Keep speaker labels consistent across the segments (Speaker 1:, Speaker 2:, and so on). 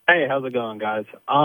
Speaker 1: Hey, how's it going, guys?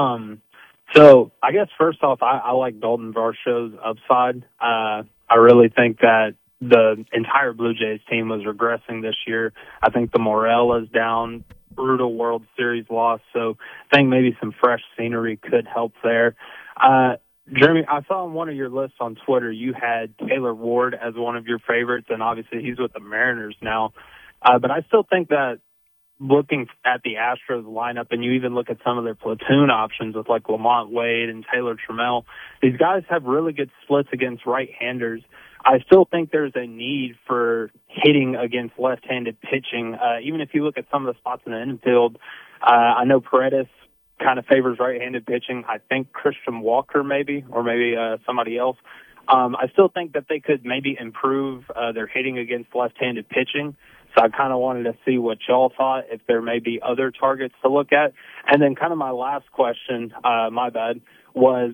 Speaker 1: So I guess first off, I like Dalton Varsho's upside. I really think that the entire Blue Jays team was regressing this year. I think the morale is down, brutal World Series loss, so I think maybe some fresh scenery could help there. Uh, Jeremy, I saw on one of your lists on Twitter you had Taylor Ward as one of your favorites, and obviously he's with the Mariners now. But I still think that looking at the Astros lineup, and you even look at some of their platoon options with like Lamont Wade and Taylor Trammell, these guys have really good splits against right-handers. I still think there's a need for hitting against left-handed pitching. Even if you look at some of the spots in the infield, I know Paredes kind of favors right-handed pitching. I think Christian Walker maybe, or maybe somebody else. I still think that they could maybe improve their hitting against left-handed pitching. So I kind of wanted to see what y'all thought, if there may be other targets to look at. And then kind of my last question, my bad, was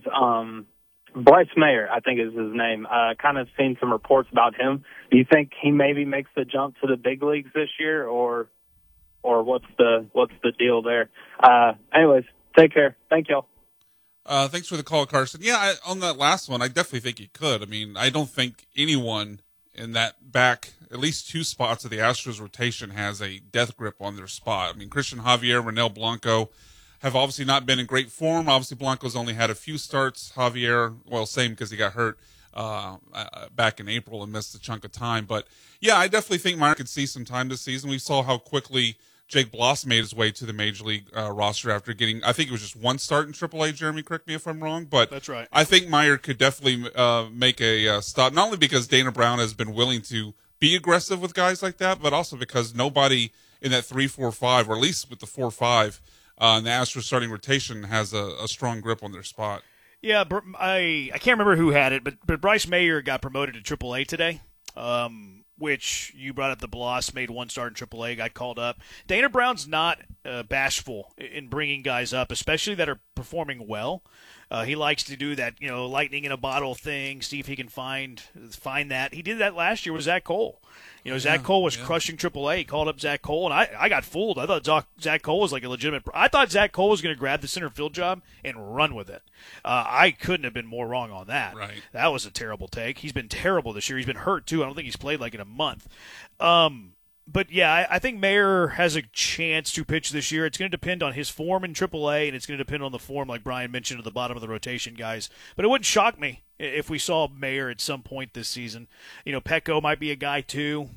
Speaker 1: Bryce Mayer, I think is his name. Kind of seen some reports about him. Do you think he maybe makes the jump to the big leagues this year, or what's the deal there? Anyways, take care. Thank y'all.
Speaker 2: Thanks for the call, Carson. Yeah, on that last one, I definitely think he could. I mean, I don't think anyone in that back, at least two spots of the Astros rotation has a death grip on their spot. I mean, Christian Javier, Renel Blanco have obviously not been in great form. Obviously, Blanco's only had a few starts. Javier, well, same because he got hurt back in April and missed a chunk of time. But, yeah, I definitely think Meyer could see some time this season. We saw how quickly Jake Bloss made his way to the Major League roster after getting, I think it was just one start in AAA. Jeremy, correct me if I'm wrong, but
Speaker 3: that's right.
Speaker 2: I think Meyer could definitely make a stop, not only because Dana Brown has been willing to be aggressive with guys like that, but also because nobody in that 3-4-5, or at least with the 4-5, in the Astros starting rotation has a strong grip on their spot.
Speaker 3: Yeah, I can't remember who had it, but Bryce Mayer got promoted to AAA today. Which you brought up, the Bloss made one start in AAA, got called up. Dana Brown's not bashful in bringing guys up, especially that are performing well. He likes to do that, lightning in a bottle thing, see if he can find that. He did that last year with Zach Cole. Zach Cole was crushing AAA. He called up Zach Cole, and I got fooled. I thought Zach Cole was like a legitimate – I thought Zach Cole was going to grab the center field job and run with it. I couldn't have been more wrong on that.
Speaker 2: Right.
Speaker 3: That was a terrible take. He's been terrible this year. He's been hurt, too. I don't think he's played like in a month. But, yeah, I think Mayer has a chance to pitch this year. It's going to depend on his form in AAA, and it's going to depend on the form, like Brian mentioned, at the bottom of the rotation guys. But it wouldn't shock me if we saw Mayer at some point this season. Petco might be a guy, too.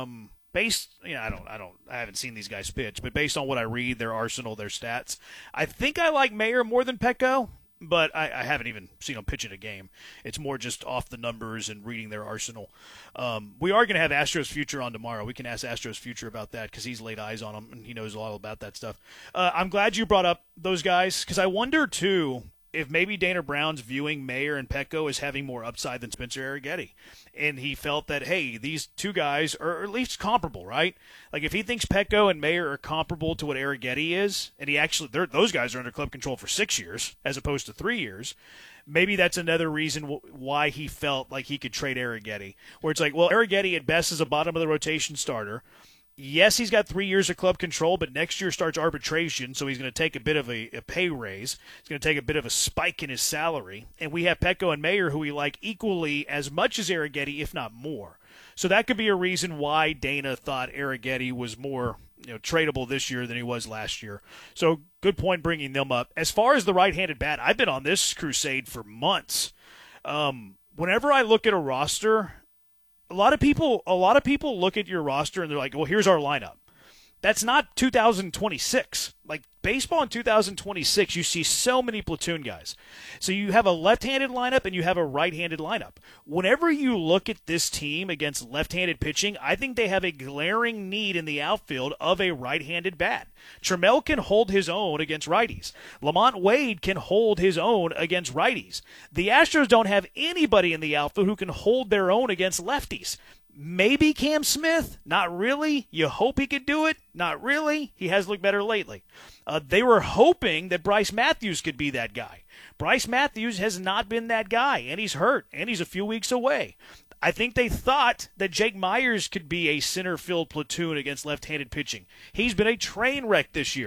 Speaker 3: I haven't seen these guys pitch, but based on what I read, their arsenal, their stats, I think I like Mayer more than Petco. But I haven't even seen them pitch in a game. It's more just off the numbers and reading their arsenal. We are going to have Astros Future on tomorrow. We can ask Astros Future about that because he's laid eyes on them and he knows all about that stuff. I'm glad you brought up those guys because I wonder, too, if maybe Dana Brown's viewing Mayer and Petco as having more upside than Spencer Arrighetti. And he felt that, hey, these two guys are at least comparable, right? Like if he thinks Petco and Mayer are comparable to what Arrighetti is, and those guys are under club control for 6 years as opposed to 3 years, maybe that's another reason why he felt like he could trade Arrighetti. Where it's like, well, Arrighetti at best is a bottom of the rotation starter. Yes, he's got 3 years of club control, but next year starts arbitration, so he's going to take a bit of a pay raise. He's going to take a bit of a spike in his salary. And we have Petco and Mayer, who we like equally as much as Arrighetti, if not more. So that could be a reason why Dana thought Arrighetti was more tradable this year than he was last year. So good point bringing them up. As far as the right-handed bat, I've been on this crusade for months. Whenever I look at a roster, a lot of people look at your roster and they're like, well, here's our lineup. That's not 2026. Like baseball in 2026, you see so many platoon guys. So you have a left-handed lineup and you have a right-handed lineup. Whenever you look at this team against left-handed pitching, I think they have a glaring need in the outfield of a right-handed bat. Trammell can hold his own against righties. Lamont Wade can hold his own against righties. The Astros don't have anybody in the outfield who can hold their own against lefties. Maybe Cam Smith? Not really. You hope he could do it? Not really. He has looked better lately. They were hoping that Bryce Matthews could be that guy. Bryce Matthews has not been that guy, and he's hurt, and he's a few weeks away. I think they thought that Jake Myers could be a center field platoon against left-handed pitching. He's been a train wreck this year.